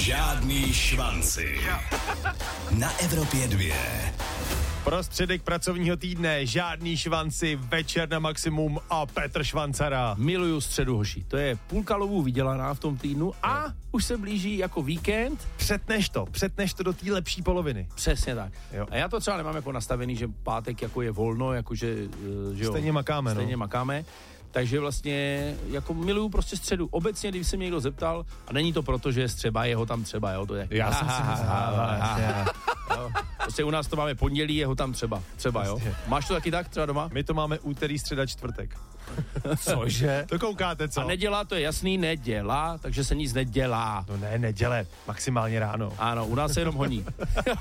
Žádný švanci. Na Evropě 2. Prostředek pracovního týdne, žádný švanci, večer na maximum a Petr Švancara. Miluju středu, hoši. To je půlka lovů vydělaná v tom týdnu a už se blíží jako víkend. Přetneš to do té lepší poloviny. Přesně tak. Jo. A já to třeba nemám jako nastavený, že pátek jako je volno, jakože že jo, Stejně makáme. Takže vlastně jako miluju prostě středu. Obecně, když se mě někdo zeptal, a není to proto, že je střeba, jeho tam třeba, jo, to je. Já jsem si myslel. Prostě u nás to máme pondělí, jeho tam třeba, jo. Máš to taky tak třeba doma? My to máme úterý, středa, čtvrtek. Cože? To koukáte, co? A nedělá, to je jasný, nedělá, takže se nic nedělá. No ne, neděle, maximálně ráno. Ano, u nás se jenom honí.